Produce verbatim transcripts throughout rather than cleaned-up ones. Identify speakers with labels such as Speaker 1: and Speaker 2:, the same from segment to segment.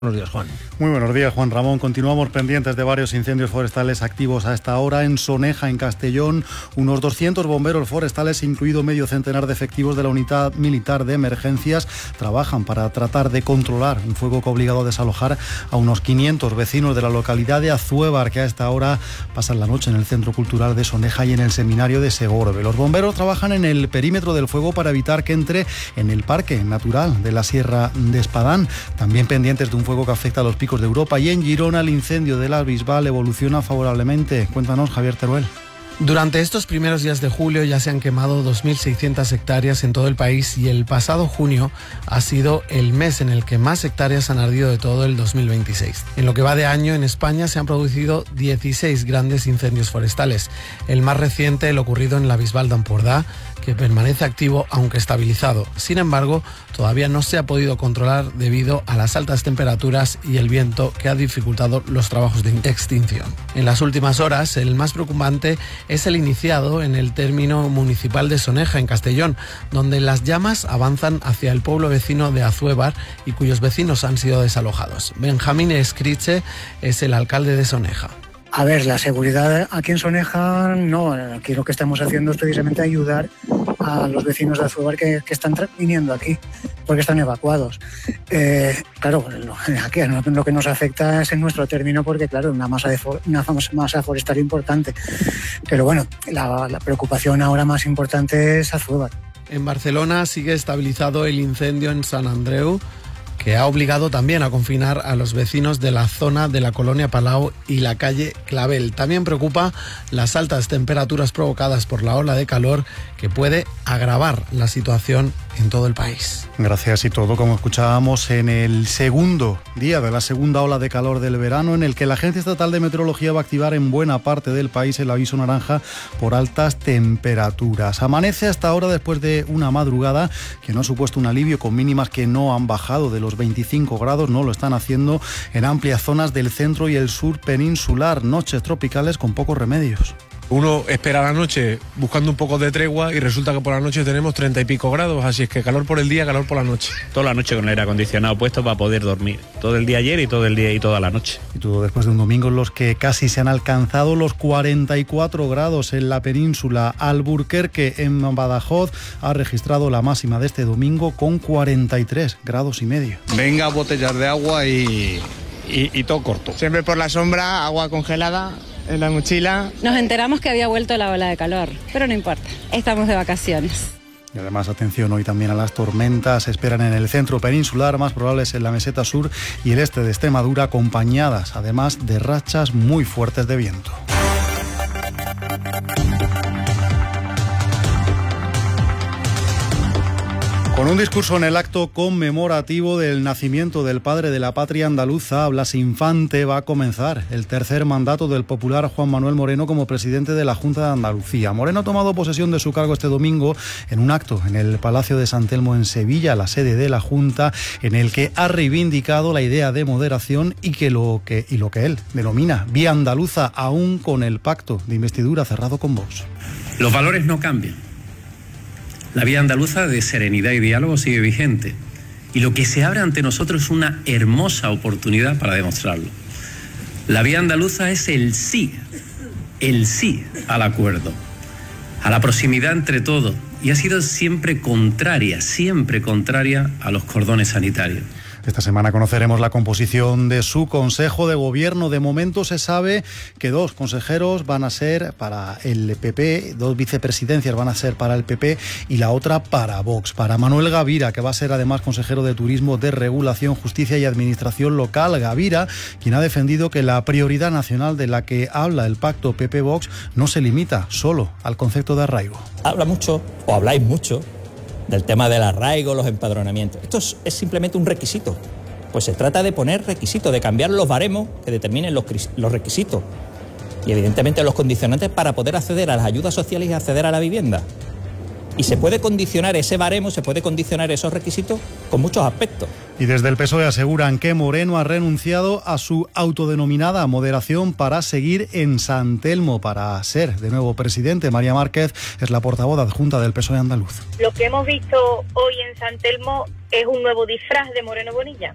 Speaker 1: Buenos días, Juan.
Speaker 2: Muy buenos días, Juan Ramón. Continuamos pendientes de varios incendios forestales activos a esta hora en Soneja, en Castellón. Unos doscientos bomberos forestales, incluido medio centenar de efectivos de la Unidad Militar de Emergencias, trabajan para tratar de controlar un fuego que ha obligado a desalojar a unos quinientos vecinos de la localidad de Azuévar, que a esta hora pasan la noche en el Centro Cultural de Soneja y en el Seminario de Segorbe. Los bomberos trabajan en el perímetro del fuego para evitar que entre en el Parque Natural de la Sierra de Espadán. También pendientes de un fuego que afecta a los picos de Europa, y en Girona el incendio de la Bisbal evoluciona favorablemente. Cuéntanos, Javier Teruel.
Speaker 1: Durante estos primeros días de julio ya se han quemado dos mil seiscientas hectáreas en todo el país, y el pasado junio ha sido el mes en el que más hectáreas han ardido de todo el dos mil veintiséis. En lo que va de año, en España se han producido dieciséis grandes incendios forestales. El más reciente, el ocurrido en la Bisbal de Empordà, que permanece activo aunque estabilizado. Sin embargo, todavía no se ha podido controlar debido a las altas temperaturas y el viento, que ha dificultado los trabajos de extinción. En las últimas horas, el más preocupante es el iniciado en el término municipal de Soneja, en Castellón, donde las llamas avanzan hacia el pueblo vecino de Azuévar y cuyos vecinos han sido desalojados. Benjamín Escriche es el alcalde de Soneja.
Speaker 3: A ver, la seguridad aquí en Soneja, no, aquí lo que estamos haciendo es precisamente ayudar a los vecinos de Azuévar que, que están viniendo aquí, porque están evacuados. Eh, claro, lo, aquí lo que nos afecta es en nuestro término, porque claro, una masa, de, una masa forestal importante. Pero bueno, la, la preocupación ahora más importante es Azuévar.
Speaker 1: En Barcelona sigue estabilizado el incendio en Sant Andreu, que ha obligado también a confinar a los vecinos de la zona de la Colonia Palau y la calle Clavel. También preocupa las altas temperaturas provocadas por la ola de calor, que puede agravar la situación en todo el país.
Speaker 2: Gracias. Y todo, como escuchábamos, en el segundo día de la segunda ola de calor del verano, en el que la Agencia Estatal de Meteorología va a activar en buena parte del país el aviso naranja por altas temperaturas. Amanece hasta ahora después de una madrugada que no ha supuesto un alivio, con mínimas que no han bajado de los veinticinco grados, no lo están haciendo en amplias zonas del centro y el sur peninsular. Noches tropicales con pocos remedios.
Speaker 4: Uno espera la noche buscando un poco de tregua y resulta que por la noche tenemos treinta y pico grados, así es que calor por el día, calor por la noche.
Speaker 5: Toda la noche con el aire acondicionado puesto para poder dormir. Todo el día ayer y todo el día y toda la noche.
Speaker 2: Y todo después de un domingo en los que casi se han alcanzado los cuarenta y cuatro grados en la península. Alburquerque, en Badajoz, ha registrado la máxima de este domingo con cuarenta y tres grados y medio.
Speaker 6: Venga, botellas de agua y, y, y todo corto.
Speaker 7: Siempre por la sombra, agua congelada en la mochila.
Speaker 8: Nos enteramos que había vuelto la ola de calor, pero no importa, estamos de vacaciones.
Speaker 2: Y además, atención hoy también a las tormentas. Se esperan en el centro peninsular, más probables en la meseta sur y el este de Extremadura, acompañadas además de rachas muy fuertes de viento. Con un discurso en el acto conmemorativo del nacimiento del padre de la patria andaluza, Blas Infante, va a comenzar el tercer mandato del popular Juan Manuel Moreno como presidente de la Junta de Andalucía. Moreno ha tomado posesión de su cargo este domingo en un acto en el Palacio de San Telmo en Sevilla, la sede de la Junta, en el que ha reivindicado la idea de moderación y, que lo, que, y lo que él denomina vía andaluza, aún con el pacto de investidura cerrado con Vox.
Speaker 9: Los valores no cambian. La vía andaluza de serenidad y diálogo sigue vigente, y lo que se abre ante nosotros es una hermosa oportunidad para demostrarlo. La vía andaluza es el sí, el sí al acuerdo, a la proximidad entre todos, y ha sido siempre contraria, siempre contraria a los cordones sanitarios.
Speaker 2: Esta semana conoceremos la composición de su Consejo de Gobierno. De momento se sabe que dos consejeros van a ser para el P P, dos vicepresidencias van a ser para el P P y la otra para Vox. Para Manuel Gavira, que va a ser además consejero de Turismo, de Regulación, Justicia y Administración Local. Gavira, quien ha defendido que la prioridad nacional de la que habla el pacto P P-Vox no se limita solo al concepto de arraigo.
Speaker 10: Habla mucho, o habláis mucho, del tema del arraigo, los empadronamientos. Esto es, es simplemente un requisito. Pues se trata de poner requisitos, de cambiar los baremos que determinen los, los requisitos y evidentemente los condicionantes para poder acceder a las ayudas sociales y acceder a la vivienda. Y se puede condicionar ese baremo, se puede condicionar esos requisitos con muchos aspectos.
Speaker 2: Y desde el P S O E aseguran que Moreno ha renunciado a su autodenominada moderación para seguir en San Telmo, para ser de nuevo presidente. María Márquez es la portavoz adjunta del P S O E andaluz.
Speaker 11: Lo que hemos visto hoy en San Telmo es un nuevo disfraz de Moreno Bonilla.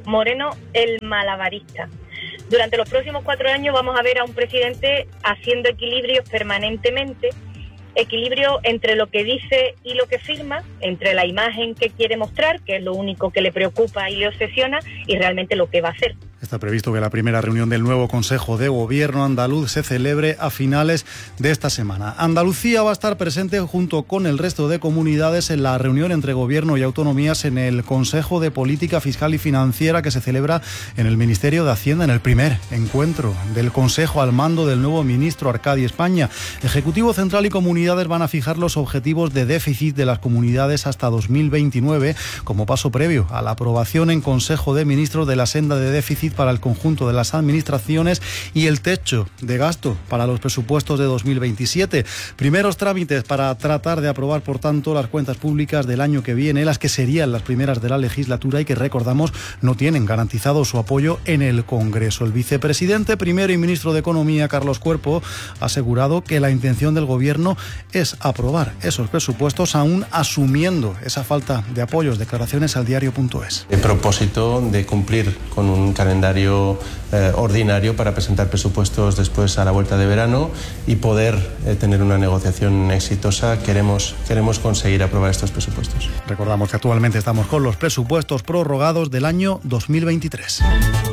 Speaker 11: Moreno el malabarista. Durante los próximos cuatro años vamos a ver a un presidente haciendo equilibrios permanentemente, equilibrio entre lo que dice y lo que firma, entre la imagen que quiere mostrar, que es lo único que le preocupa y le obsesiona, y realmente lo que va a hacer.
Speaker 2: Está previsto que la primera reunión del nuevo Consejo de Gobierno andaluz se celebre a finales de esta semana. Andalucía va a estar presente junto con el resto de comunidades en la reunión entre Gobierno y autonomías en el Consejo de Política Fiscal y Financiera que se celebra en el Ministerio de Hacienda, en el primer encuentro del Consejo al mando del nuevo ministro Arcadi España. Ejecutivo Central y comunidades van a fijar los objetivos de déficit de las comunidades hasta dos mil veintinueve como paso previo a la aprobación en Consejo de Ministros de la senda de déficit para el conjunto de las administraciones y el techo de gasto para los presupuestos de dos mil veintisiete. Primeros trámites para tratar de aprobar, por tanto, las cuentas públicas del año que viene, las que serían las primeras de la legislatura y que, recordamos, no tienen garantizado su apoyo en el Congreso. El vicepresidente primero y ministro de Economía, Carlos Cuerpo, ha asegurado que la intención del Gobierno es aprobar esos presupuestos, aún asumiendo esa falta de apoyos. Declaraciones al diario punto es.
Speaker 12: El propósito de cumplir con un calendario eh, ordinario para presentar presupuestos después a la vuelta de verano y poder eh, tener una negociación exitosa. Queremos, queremos conseguir aprobar estos presupuestos.
Speaker 2: Recordamos que actualmente estamos con los presupuestos prorrogados del año dos mil veintitrés.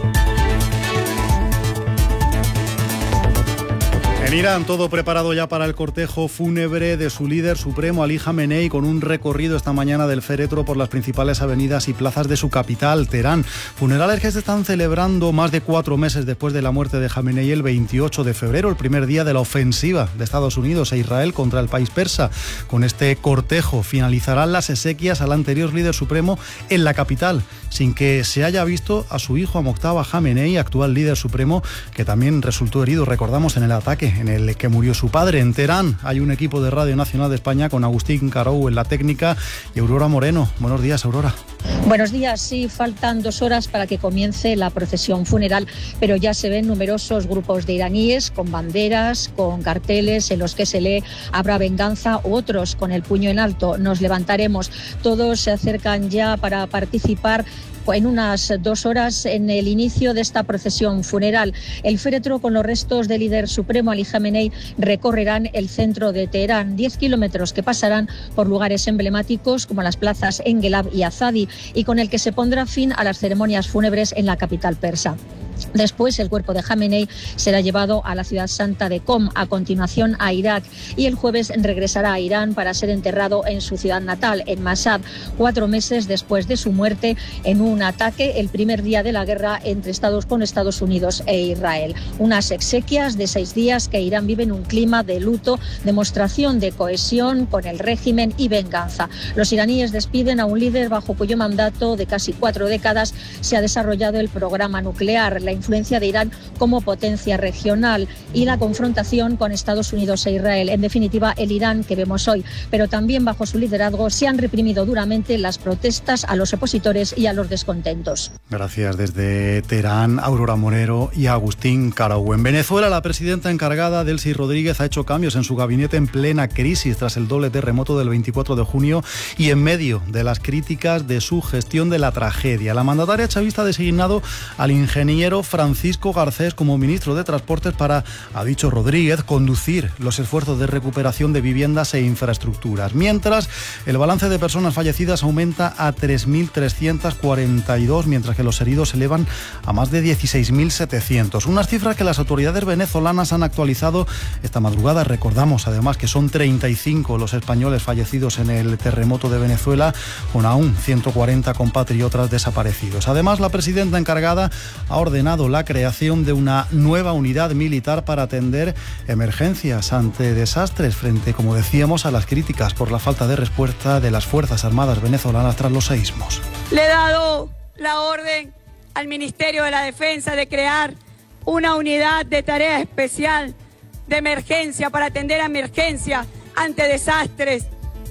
Speaker 2: En Irán, todo preparado ya para el cortejo fúnebre de su líder supremo, Ali Jamenei, con un recorrido esta mañana del féretro por las principales avenidas y plazas de su capital, Teherán. Funerales que se están celebrando más de cuatro meses después de la muerte de Jamenei el veintiocho de febrero, el primer día de la ofensiva de Estados Unidos e Israel contra el país persa. Con este cortejo finalizarán las exequias al anterior líder supremo en la capital, sin que se haya visto a su hijo Mojtaba Jamenei, actual líder supremo, que también resultó herido, recordamos, en el ataque en el que murió su padre. En Teherán hay un equipo de Radio Nacional de España con Agustín Carou en la técnica y Aurora Moreno. Buenos días, Aurora.
Speaker 13: Buenos días. Sí, faltan dos horas para que comience la procesión funeral, pero ya se ven numerosos grupos de iraníes con banderas, con carteles en los que se lee "Habrá venganza", u otros con el puño en alto, "Nos levantaremos". Todos se acercan ya para participar en unas dos horas en el inicio de esta procesión funeral. El féretro con los restos del líder supremo Ali Jamenei recorrerán el centro de Teherán, diez kilómetros que pasarán por lugares emblemáticos como las plazas Engelab y Azadi, y con el que se pondrá fin a las ceremonias fúnebres en la capital persa. Después, el cuerpo de Jamenei será llevado a la ciudad santa de Qom, a continuación a Irak, y el jueves regresará a Irán para ser enterrado en su ciudad natal, en Mashhad, cuatro meses después de su muerte en un ataque el primer día de la guerra entre Estados con Estados Unidos e Israel. Unas exequias de seis días que Irán vive en un clima de luto, demostración de cohesión con el régimen y venganza. Los iraníes despiden a un líder bajo cuyo mandato de casi cuatro décadas se ha desarrollado el programa nuclear, la influencia de Irán como potencia regional y la confrontación con Estados Unidos e Israel. En definitiva, el Irán que vemos hoy, pero también bajo su liderazgo se han reprimido duramente las protestas a los opositores y a los descontentos.
Speaker 2: Gracias. Desde Teherán, Aurora Moreno y Agustín Carou. En Venezuela, la presidenta encargada, Delcy Rodríguez, ha hecho cambios en su gabinete en plena crisis tras el doble terremoto del veinticuatro de junio y en medio de las críticas de su gestión de la tragedia. La mandataria chavista ha designado al ingeniero Francisco Garcés como ministro de Transportes para, ha dicho Rodríguez, conducir los esfuerzos de recuperación de viviendas e infraestructuras. Mientras, el balance de personas fallecidas aumenta a tres mil trescientos cuarenta y dos, mientras que los heridos se elevan a más de dieciséis mil setecientos. Unas cifras que las autoridades venezolanas han actualizado esta madrugada. Recordamos además que son treinta y cinco los españoles fallecidos en el terremoto de Venezuela, con aún ciento cuarenta compatriotas desaparecidos. Además, la presidenta encargada ha ordenado la creación de una nueva unidad militar para atender emergencias ante desastres frente, como decíamos, a las críticas por la falta de respuesta de las Fuerzas Armadas venezolanas tras los seísmos.
Speaker 14: Le he dado la orden al Ministerio de la Defensa de crear una unidad de tarea especial de emergencia para atender a emergencias ante desastres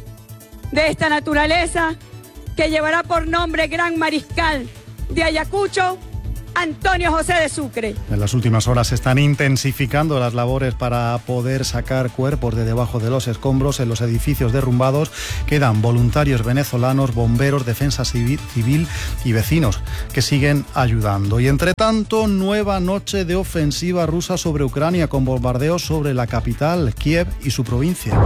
Speaker 14: de esta naturaleza, que llevará por nombre Gran Mariscal de Ayacucho, Antonio José de Sucre.
Speaker 2: En las últimas horas se están intensificando las labores para poder sacar cuerpos de debajo de los escombros. En los edificios derrumbados quedan voluntarios venezolanos, bomberos, defensa civil y vecinos que siguen ayudando. Y entre tanto, nueva noche de ofensiva rusa sobre Ucrania con bombardeos sobre la capital, Kiev y su provincia.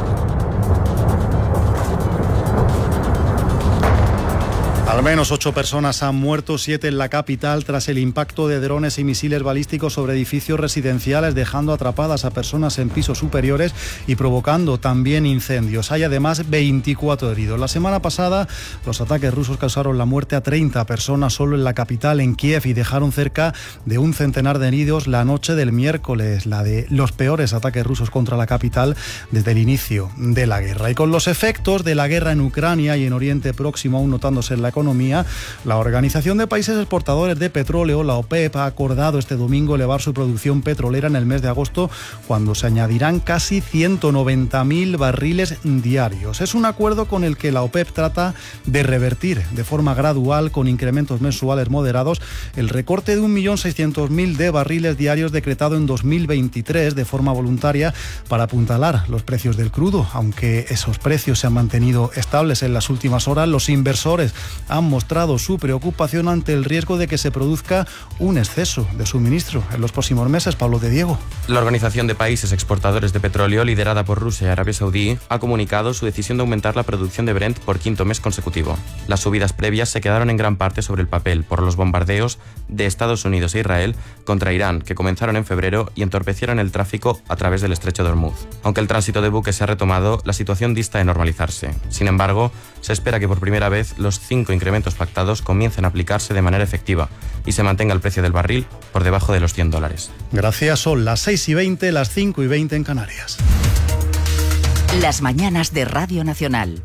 Speaker 2: Al menos ocho personas han muerto, siete en la capital, tras el impacto de drones y misiles balísticos sobre edificios residenciales, dejando atrapadas a personas en pisos superiores y provocando también incendios. Hay además veinticuatro heridos. La semana pasada, los ataques rusos causaron la muerte a treinta personas solo en la capital, en Kiev, y dejaron cerca de un centenar de heridos la noche del miércoles, la de los peores ataques rusos contra la capital desde el inicio de la guerra. Y con los efectos de la guerra en Ucrania y en Oriente Próximo aún notándose en la economía, la Organización de Países Exportadores de Petróleo, la OPEP, ha acordado este domingo elevar su producción petrolera en el mes de agosto, cuando se añadirán casi ciento noventa mil barriles diarios. Es un acuerdo con el que la OPEP trata de revertir de forma gradual, con incrementos mensuales moderados, el recorte de un millón seiscientos mil de barriles diarios decretado en dos mil veintitrés de forma voluntaria para apuntalar los precios del crudo. Aunque esos precios se han mantenido estables en las últimas horas, los inversores han mostrado su preocupación ante el riesgo de que se produzca un exceso de suministro en los próximos meses. Pablo de Diego.
Speaker 15: La Organización de Países Exportadores de Petróleo, liderada por Rusia y Arabia Saudí, ha comunicado su decisión de aumentar la producción de Brent por quinto mes consecutivo. Las subidas previas se quedaron en gran parte sobre el papel por los bombardeos de Estados Unidos e Israel contra Irán, que comenzaron en febrero y entorpecieron el tráfico a través del estrecho de Hormuz. Aunque el tránsito de buques se ha retomado, la situación dista de normalizarse. Sin embargo, se espera que por primera vez los cinco incrementos pactados comiencen a aplicarse de manera efectiva y se mantenga el precio del barril por debajo de los cien dólares.
Speaker 2: Gracias, son las seis y veinte, las cinco y veinte en Canarias.
Speaker 16: Las mañanas de Radio Nacional.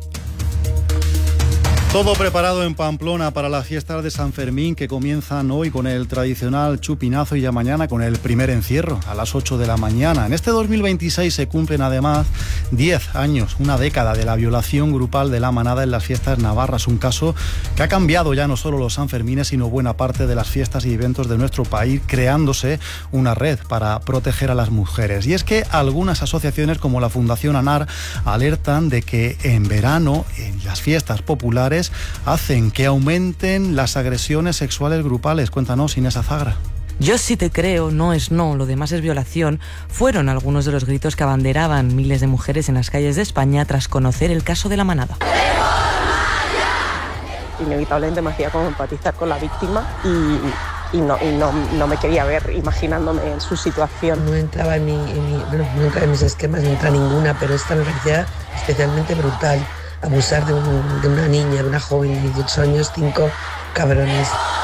Speaker 2: Todo preparado en Pamplona para las fiestas de San Fermín, que comienzan hoy con el tradicional chupinazo y ya mañana con el primer encierro a las ocho de la mañana. En este dos mil veintiséis se cumplen además diez años, una década de la violación grupal de la manada en las fiestas navarras, un caso que ha cambiado ya no solo los Sanfermines, sino buena parte de las fiestas y eventos de nuestro país, creándose una red para proteger a las mujeres. Y es que algunas asociaciones como la Fundación ANAR alertan de que en verano, en las fiestas populares, hacen que aumenten las agresiones sexuales grupales. Cuéntanos, Inés Azagra.
Speaker 17: Yo sí te creo, no es no, lo demás es violación, fueron algunos de los gritos que abanderaban miles de mujeres en las calles de España tras conocer el caso de la manada.
Speaker 18: Inevitablemente me hacía como empatizar con la víctima y, y, no, y no, no me quería ver imaginándome en su situación.
Speaker 19: No entraba en mi, en mi bueno, nunca en mis esquemas, no entra ninguna, pero esta me parecía especialmente brutal. Abusar de, un, de una niña, de una joven de dieciocho años, cinco cabrones.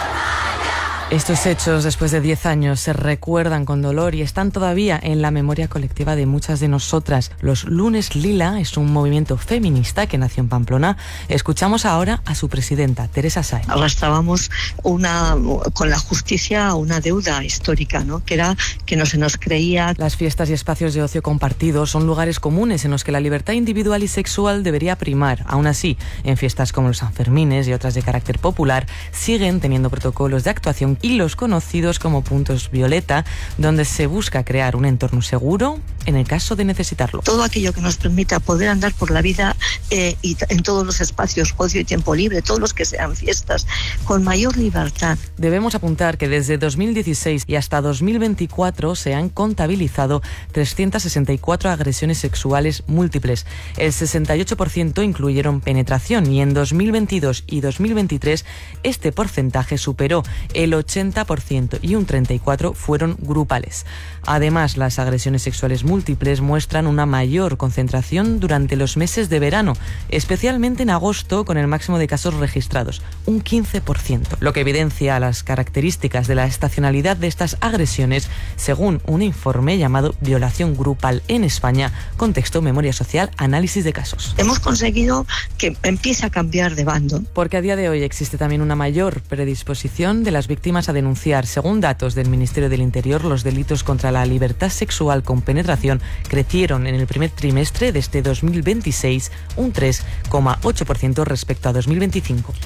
Speaker 17: Estos hechos, después de diez años, se recuerdan con dolor y están todavía en la memoria colectiva de muchas de nosotras. Los Lunes Lila es un movimiento feminista que nació en Pamplona. Escuchamos ahora a su presidenta, Teresa Sáenz.
Speaker 20: Arrastrábamos una, con la justicia una deuda histórica, ¿no? Que era que no se nos creía.
Speaker 17: Las fiestas y espacios de ocio compartidos son lugares comunes en los que la libertad individual y sexual debería primar. Aún así, en fiestas como los Sanfermines y otras de carácter popular, siguen teniendo protocolos de actuación y los conocidos como puntos violeta, donde se busca crear un entorno seguro en el caso de necesitarlo.
Speaker 20: Todo aquello que nos permita poder andar por la vida eh, y en todos los espacios, ocio y tiempo libre, todos los que sean fiestas, con mayor libertad.
Speaker 17: Debemos apuntar que desde dos mil dieciséis y hasta dos mil veinticuatro se han contabilizado trescientas sesenta y cuatro agresiones sexuales múltiples. El sesenta y ocho por ciento incluyeron penetración y en dos mil veintidós y dos mil veintitrés este porcentaje superó el ochenta por ciento y un treinta y cuatro por ciento fueron grupales. Además, las agresiones sexuales múltiples muestran una mayor concentración durante los meses de verano, especialmente en agosto, con el máximo de casos registrados, un quince por ciento, lo que evidencia las características de la estacionalidad de estas agresiones, según un informe llamado Violación Grupal en España, contexto, memoria social, análisis de casos.
Speaker 20: Hemos conseguido que empiece a cambiar de bando.
Speaker 17: Porque a día de hoy existe también una mayor predisposición de las víctimas a denunciar. Según datos del Ministerio del Interior, los delitos contra la libertad sexual con penetración crecieron en el primer trimestre de este dos mil veintiséis un tres coma ocho por ciento respecto a dos mil veinticinco.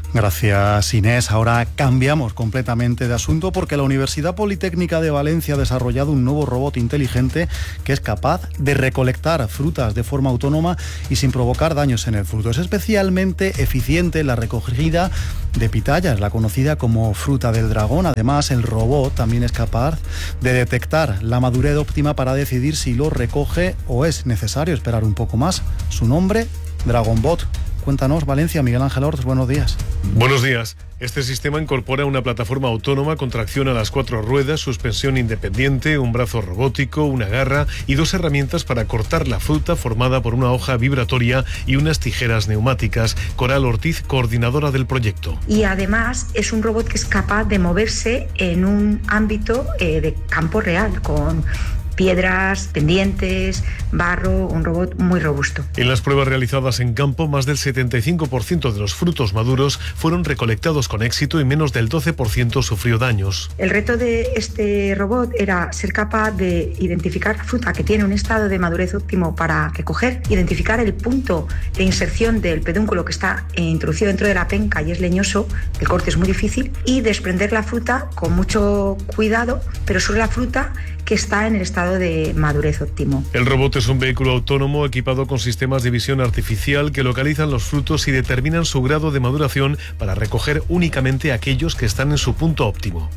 Speaker 2: Gracias, Inés. Ahora cambiamos completamente de asunto porque la Universidad Politécnica de Valencia ha desarrollado un nuevo robot inteligente que es capaz de recolectar frutas de forma autónoma y sin provocar daños en el fruto. Es especialmente eficiente en la recogida de pitayas, la conocida como fruta del dragón. Además, el robot también es capaz de detectar la madurez óptima para decidir si lo recoge o es necesario esperar un poco más. Su nombre, DragonBot. Cuéntanos, Valencia, Miguel Ángel Orts, buenos días.
Speaker 21: Buenos días. Este sistema incorpora una plataforma autónoma con tracción a las cuatro ruedas, suspensión independiente, un brazo robótico, una garra y dos herramientas para cortar la fruta formada por una hoja vibratoria y unas tijeras neumáticas. Coral Ortiz, coordinadora del proyecto.
Speaker 22: Y además es un robot que es capaz de moverse en un ámbito eh, de campo real, con piedras, pendientes, barro, un robot muy robusto.
Speaker 21: En las pruebas realizadas en campo, más del setenta y cinco por ciento de los frutos maduros fueron recolectados con éxito y menos del doce por ciento sufrió daños.
Speaker 22: El reto de este robot era ser capaz de identificar la fruta que tiene un estado de madurez óptimo para recoger, identificar el punto de inserción del pedúnculo que está introducido dentro de la penca y es leñoso, el corte es muy difícil, y desprender la fruta con mucho cuidado, pero solo la fruta que está en el estado de madurez óptimo.
Speaker 21: El robot es un vehículo autónomo equipado con sistemas de visión artificial que localizan los frutos y determinan su grado de maduración para recoger únicamente aquellos que están en su punto óptimo.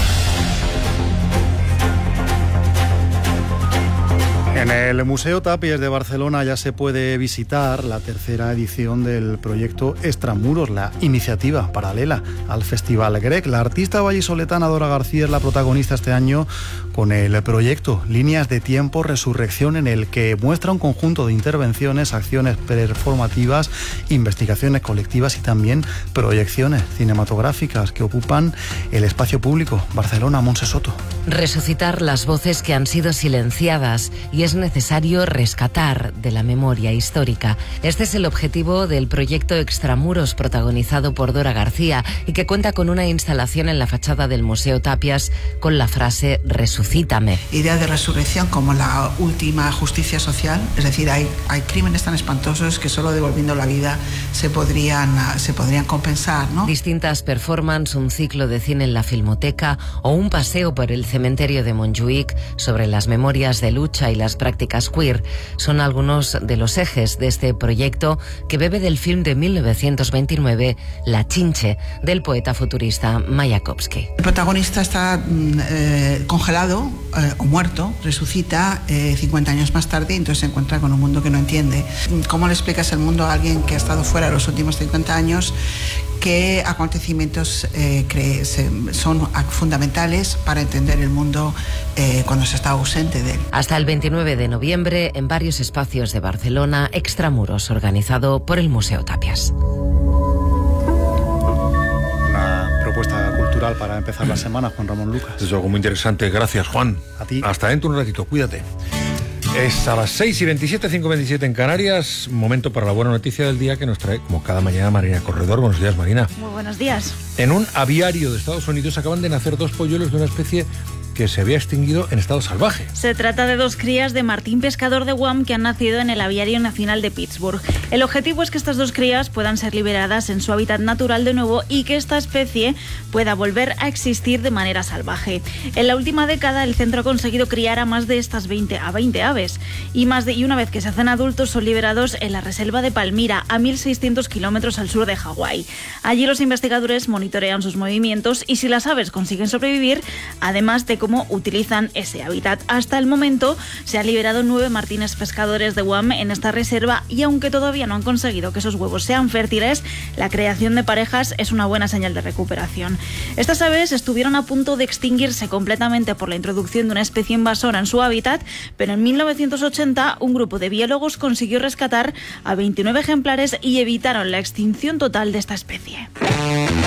Speaker 2: En el Museo Tàpies de Barcelona ya se puede visitar la tercera edición del proyecto Extramuros, la iniciativa paralela al Festival Grec. La artista vallisoletana Dora García es la protagonista este año con el proyecto Líneas de Tiempo Resurrección, en el que muestra un conjunto de intervenciones, acciones performativas, investigaciones colectivas y también proyecciones cinematográficas que ocupan el espacio público. Barcelona, Montse Soto.
Speaker 23: Resucitar las voces que han sido silenciadas y es necesario rescatar de la memoria histórica. Este es el objetivo del proyecto Extramuros, protagonizado por Dora García y que cuenta con una instalación en la fachada del Museo Tàpies con la frase «Resucítame».
Speaker 24: Idea de resurrección como la última justicia social, es decir, hay, hay crímenes tan espantosos que solo devolviendo la vida se podrían, se podrían compensar, ¿no?
Speaker 23: Distintas performances, un ciclo de cine en la Filmoteca o un paseo por el cementerio de Montjuïc sobre las memorias de lucha y las prácticas queer son algunos de los ejes de este proyecto que bebe del film de mil novecientos veintinueve La Chinche, del poeta futurista Mayakovsky.
Speaker 24: El protagonista está eh, congelado eh, o muerto, resucita eh, cincuenta años más tarde y entonces se encuentra con un mundo que no entiende. ¿Cómo le explicas el mundo a alguien que ha estado fuera los últimos cincuenta años? ¿Qué acontecimientos eh, cree, se, son fundamentales para entender el mundo eh, cuando se está ausente de él?
Speaker 23: Hasta el veintinueve de noviembre, en varios espacios de Barcelona, Extramuros, organizado por el Museo Tàpies.
Speaker 2: Una propuesta cultural para empezar la semana, Juan Ramón Lucas.
Speaker 25: Es algo muy interesante. Gracias, Juan.
Speaker 2: A ti.
Speaker 25: Hasta dentro un ratito. Cuídate. Es a las seis y veintisiete, cinco y veintisiete en Canarias. Momento para la buena noticia del día que nos trae, como cada mañana, Marina Corredor. Buenos días, Marina.
Speaker 26: Muy buenos días.
Speaker 25: En un aviario de Estados Unidos acaban de nacer dos polluelos de una especie que se había extinguido en estado salvaje.
Speaker 26: Se trata de dos crías de martín pescador de Guam que han nacido en el Aviario Nacional de Pittsburgh. El objetivo es que estas dos crías puedan ser liberadas en su hábitat natural de nuevo y que esta especie pueda volver a existir de manera salvaje. En la última década el centro ha conseguido criar a más de estas veinte, a veinte aves y, más de, y una vez que se hacen adultos son liberados en la reserva de Palmyra, a mil seiscientos kilómetros al sur de Hawái. Allí los investigadores monitorean sus movimientos y si las aves consiguen sobrevivir, además de cómo utilizan ese hábitat. Hasta el momento se han liberado nueve martines pescadores de Guam en esta reserva y aunque todavía no han conseguido que esos huevos sean fértiles, la creación de parejas es una buena señal de recuperación. Estas aves estuvieron a punto de extinguirse completamente por la introducción de una especie invasora en su hábitat, pero en mil novecientos ochenta un grupo de biólogos consiguió rescatar a veintinueve ejemplares y evitaron la extinción total de esta especie.